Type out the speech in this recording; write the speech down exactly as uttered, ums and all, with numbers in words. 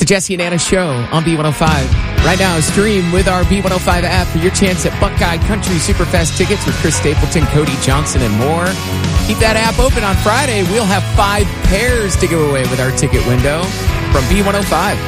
Jesse and Anna Show on B one oh five. Right now, stream with our B one oh five app for your chance at Buckeye Country Superfest tickets with Chris Stapleton, Cody Johnson, and more. Keep that app open on Friday. We'll have five pairs to give away with our ticket window from B one oh five.